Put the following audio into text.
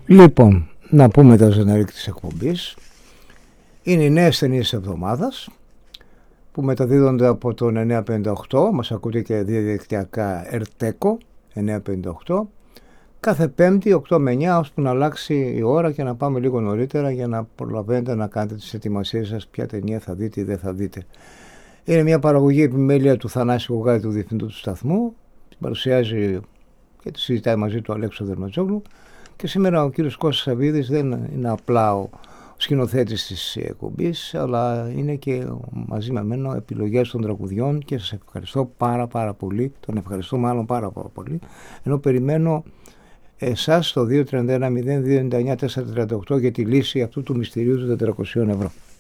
Λοιπόν, να πούμε τα ζενερίκ της εκπομπής. Είναι οι νέες ταινίες της εβδομάδας που μεταδίδονται από το 958. Μας ακούτε και διαδικτυακά Ερτέκο 958. Κάθε Πέμπτη 8 με 9, ώσπου να αλλάξει η ώρα και να πάμε λίγο νωρίτερα για να προλαβαίνετε να κάνετε τις ετοιμασίες σας, ποια ταινία θα δείτε ή δεν θα δείτε. Είναι μια παραγωγή επιμέλεια του Θανάση Γουγάη, του διευθυντού του σταθμού. Την παρουσιάζει και τη συζητάει μαζί του Αλέξου Δερματζόγλου. Και σήμερα ο κύριος Κώστας Σαββίδης δεν είναι απλά ο σκηνοθέτης της εκπομπής, αλλά είναι και μαζί με μένα επιλογές των τραγουδιών και σας ευχαριστώ πάρα πολύ. Τον ευχαριστώ μάλλον πάρα πολύ. Ενώ περιμένω εσάς στο 231 0299 438 για τη λύση αυτού του μυστηρίου των 400 ευρώ.